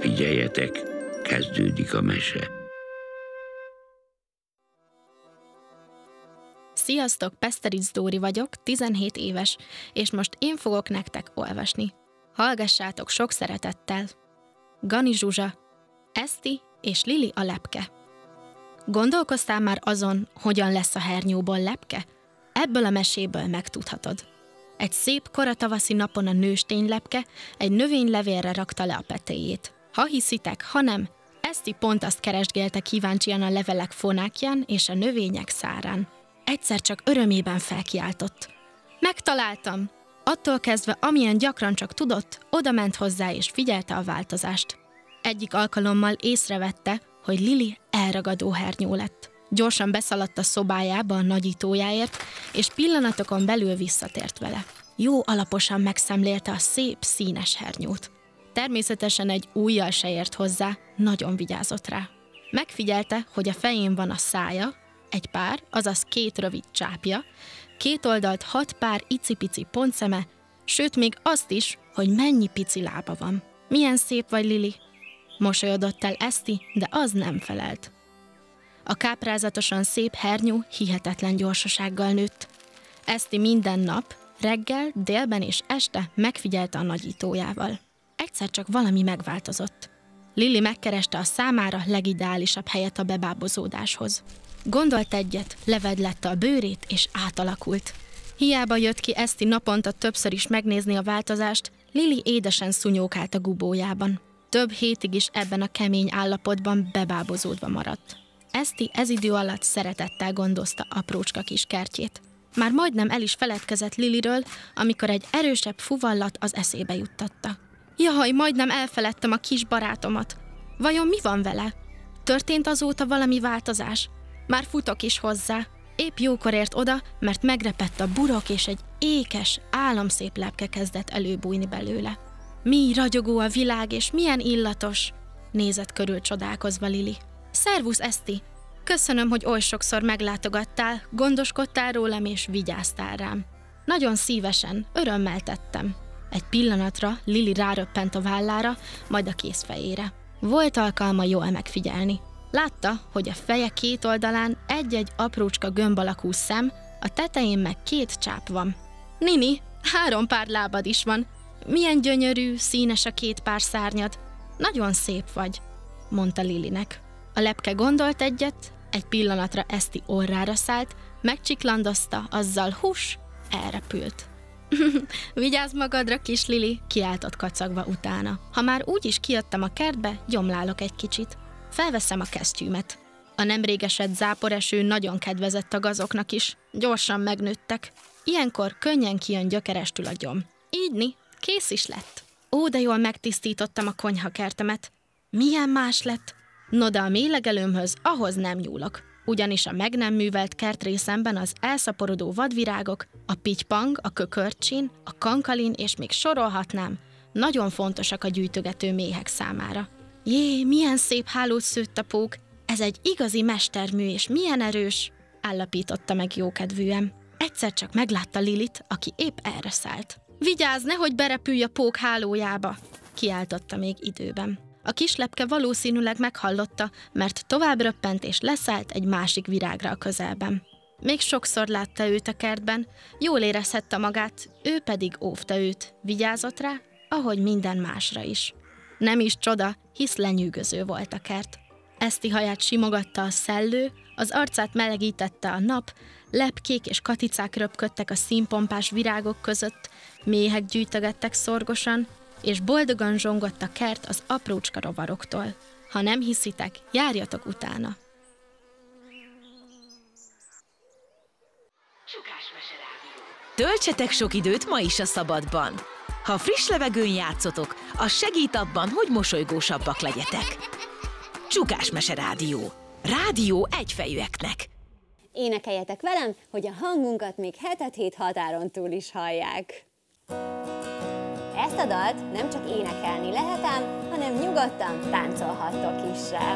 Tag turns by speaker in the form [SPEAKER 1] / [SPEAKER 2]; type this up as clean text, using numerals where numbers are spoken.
[SPEAKER 1] Figyeljetek, kezdődik a mese.
[SPEAKER 2] Sziasztok, Peszteric Dóri vagyok, 17 éves, és most én fogok nektek olvasni. Hallgassátok sok szeretettel. Gani Zsuzsa, Eszti és Lili a lepke. Gondolkoztál már azon, hogyan lesz a hernyóból lepke? Ebből a meséből megtudhatod. Egy szép koratavaszi napon a nőstény lepke egy növénylevélre rakta le a petéjét. Ha hiszitek, ha nem, Eszti pont azt keresgélte kíváncsian a levelek fonákján és a növények szárán. Egyszer csak örömében felkiáltott. Megtaláltam! Attól kezdve, amilyen gyakran csak tudott, odament hozzá és figyelte a változást. Egyik alkalommal észrevette, hogy Lili elragadó hernyó lett. Gyorsan beszaladt a szobájába a nagyítójáért, és pillanatokon belül visszatért vele. Jó alaposan megszemlélte a szép, színes hernyót. Természetesen egy ujjal se ért hozzá, nagyon vigyázott rá. Megfigyelte, hogy a fején van a szája, egy pár, azaz 2 rövid csápja, 2 oldalt 6 pár icipici pontszeme, sőt még azt is, hogy mennyi pici lába van. Milyen szép vagy, Lili? Mosolyodott el Eszti, de az nem felelt. A káprázatosan szép hernyó hihetetlen gyorsasággal nőtt. Eszti minden nap, reggel, délben és este megfigyelte a nagyítójával. Egyszer csak valami megváltozott. Lili megkereste a számára legideálisabb helyet a bebábozódáshoz. Gondolt egyet, levedlette a bőrét és átalakult. Hiába jött ki Eszti naponta többször is megnézni a változást, Lili édesen szunyókált a gubójában. Több hétig is ebben a kemény állapotban bebábozódva maradt. Eszti ez idő alatt szeretettel gondozta aprócska kis kertjét. Már majdnem el is feledkezett Liliről, amikor egy erősebb fuvallat az eszébe juttatta. Jaj, majdnem elfeledtem a kis barátomat. Vajon mi van vele? Történt azóta valami változás? Már futok is hozzá. Épp jókor ért oda, mert megrepett a burok, és egy ékes, álomszép lepke kezdett előbújni belőle. Mi ragyogó a világ, és milyen illatos! Nézett körül csodálkozva Lili. Szervusz, Eszti! Köszönöm, hogy oly sokszor meglátogattál, gondoskodtál rólam és vigyáztál rám. Nagyon szívesen, örömmel tettem. Egy pillanatra Lili ráröppent a vállára, majd a kézfejére. Volt alkalma jól megfigyelni. Látta, hogy a feje 2 oldalán egy-egy aprócska gömb alakú szem, a tetején meg 2 csáp van. Nini, 3 pár lábad is van. Milyen gyönyörű, színes a 2 pár szárnyad. Nagyon szép vagy, mondta Lilinek. A lepke gondolt egyet, egy pillanatra Eszti orrára szállt, megcsiklandozta, azzal hús, elrepült. Vigyázz magadra, kis Lili, kiáltott kacagva utána. Ha már úgy is kijöttem a kertbe, gyomlálok egy kicsit. Felveszem a kesztyűmet. A nemrég esett záporeső nagyon kedvezett a gazoknak is. Gyorsan megnőttek. Ilyenkor könnyen kijön gyökerestül a gyom. Ígyni, kész is lett. Ó, de jól megtisztítottam a konyhakertemet. Milyen más lett? No, de a mélegelőmhöz ahhoz nem nyúlok. Ugyanis a meg nem művelt kertrészemben az elszaporodó vadvirágok, a pitypang, a kökörcsin, a kankalin és még sorolhatnám, nagyon fontosak a gyűjtögető méhek számára. Jé, milyen szép hálót szőtt a pók! Ez egy igazi mestermű, és milyen erős! Állapította meg jókedvűen. Egyszer csak meglátta Lilit, aki épp erre szállt. Vigyázz, nehogy berepülj a pók hálójába! Kiáltotta még időben. A kislepke valószínűleg meghallotta, mert tovább röppent és leszállt egy másik virágra a közelben. Még sokszor látta őt a kertben, jól érezhette magát, ő pedig óvta őt, vigyázott rá, ahogy minden másra is. Nem is csoda, hisz lenyűgöző volt a kert. Eszti haját simogatta a szellő, az arcát melegítette a nap, lepkék és katicák röpködtek a színpompás virágok között, méhek gyűjtögettek szorgosan, és boldogan zsongott a kert az aprócska rovaroktól. Ha nem hiszitek, járjatok utána.
[SPEAKER 3] Töltsetek sok időt ma is a szabadban. Ha friss levegőn játszotok, az segít abban, hogy mosolygósabbak legyetek. Csukás Mese Rádió. Rádió egyfejűeknek.
[SPEAKER 4] Énekeljetek velem, hogy a hangunkat még hetet-hét határon túl is hallják. Ezt a dalt nem csak énekelni lehet ám, hanem nyugodtan táncolhattok is rá.